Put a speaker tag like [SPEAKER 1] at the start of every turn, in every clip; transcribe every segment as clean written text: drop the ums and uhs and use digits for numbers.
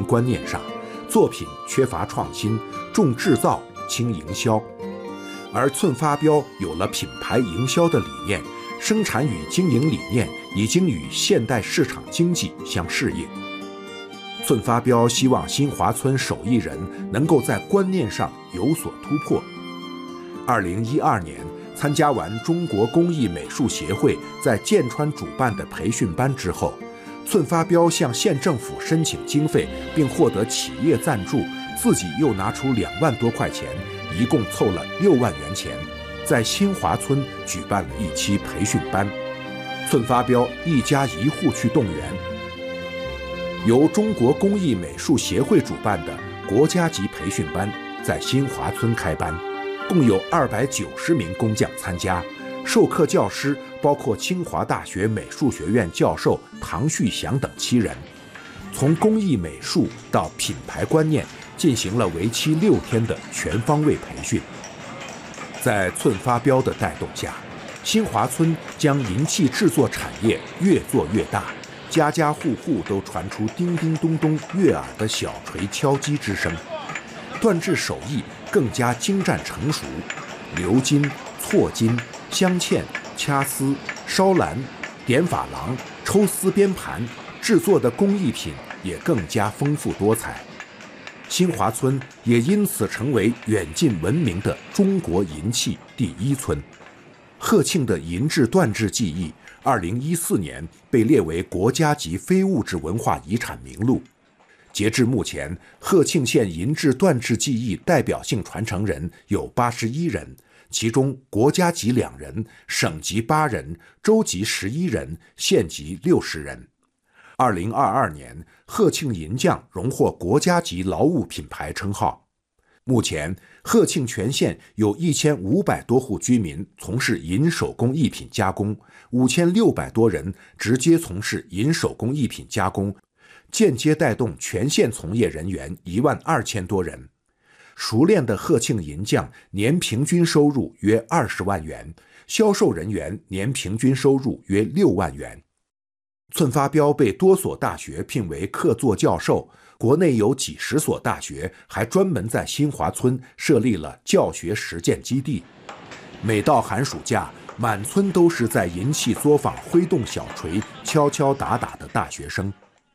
[SPEAKER 1] 观念上，作品缺乏创新，重制造轻营销。而寸发标有了品牌营销的理念，生产与经营理念已经与现代市场经济相适应。寸发标希望新华村手艺人能够在观念上有所突破。2012年参加完中国工艺美术协会在剑川主办的培训班之后，寸发标向县政府申请经费，并获得企业赞助，自己又拿出2万多块钱，一共凑了6万元钱，在新华村举办了一期培训班。寸发标一家一户去动员，由中国工艺美术协会主办的国家级培训班在新华村开班，共有290名工匠参加，授课教师包括清华大学美术学院教授唐旭祥等7人，从工艺美术到品牌观念进行了为期6天的全方位培训。在寸发标的带动下，新华村将银器制作产业越做越大，家家户户都传出叮叮咚咚悦耳的小锤敲击之声，锻制手艺更加精湛成熟，鎏金、错金、镶嵌、掐丝、烧蓝、点珐琅、抽丝边盘制作的工艺品也更加丰富多彩。新华村也因此成为远近闻名的中国银器第1村。贺庆的银制锻制技艺2014年被列为国家级非物质文化遗产名录。截至目前，贺庆县银制锻制技艺代表性传承人有81人，其中国家级2人，省级8人，州级11人，县级60人。2022年，贺庆银匠荣获国家级劳务品牌称号。目前，贺庆全县有1500多户居民从事银手工艺品加工，5600多人直接从事银手工艺品加工，间接带动全县从业人员12000多人。熟练的贺庆银匠年平均收入约20万元，销售人员年平均收入约6万元。寸发标被多所大学聘为客座教授，国内有几十所大学还专门在新华村设立了教学实践基地。每到寒暑假，满村都是在银器作坊挥动小锤、敲敲打打的大学生。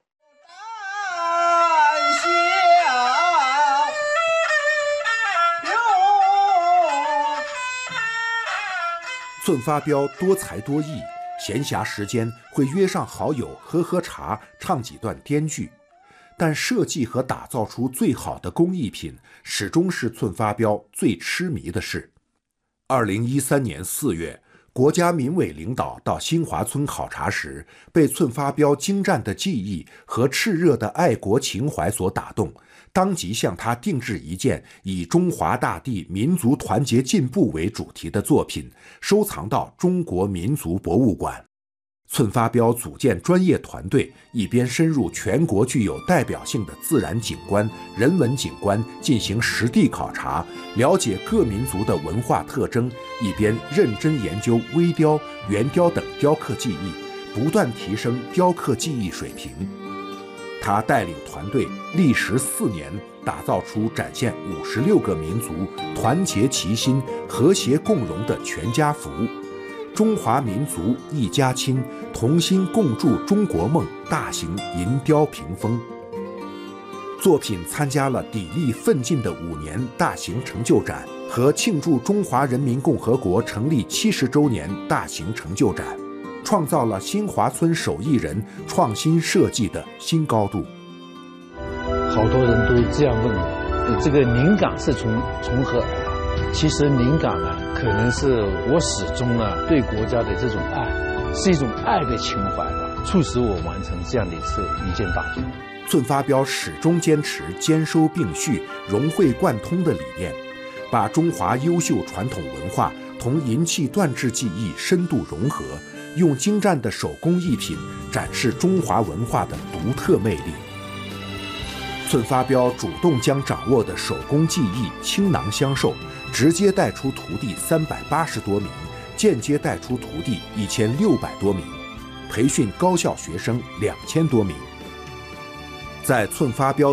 [SPEAKER 1] 寸发标多才多艺，闲暇时间会约上好友喝喝茶，唱几段滇剧。但设计和打造出最好的工艺品，始终是寸发标最痴迷的事。2013年4月，国家民委领导到新华村考察时，被寸发标精湛的技艺和炽热的爱国情怀所打动，当即向他定制一件以中华大地民族团结进步为主题的作品，收藏到中国民族博物馆。寸发标组建专业团队，一边深入全国具有代表性的自然景观、人文景观进行实地考察，了解各民族的文化特征，一边认真研究微雕、圆雕等雕刻技艺，不断提升雕刻技艺水平。他带领团队历时4年，打造出展现56个民族团结齐心、和谐共荣的全家福。中华民族一家亲，同心共筑中国梦大型银雕屏风。作品参加了砥砺奋进的5年大型成就展和庆祝中华人民共和国成立70周年大型成就展，创造了新华村手艺人创新设计的新高度。
[SPEAKER 2] 好多人都这样问我，这个灵感是从何而来？其实灵感呢，可能是我始终对国家的这种爱，是一种爱的情怀吧，促使我完成这样的一件大作。
[SPEAKER 1] 寸发标始终坚持兼收并蓄、融会贯通的理念，把中华优秀传统文化同银器锻制技艺深度融合，用精湛的手工艺品展示中华文化的独特魅力。寸发标主动将掌握的手工技艺倾囊相授，直接带出徒弟380多名，间接带出徒弟1600多名，培训高校学生2000多名。在寸发标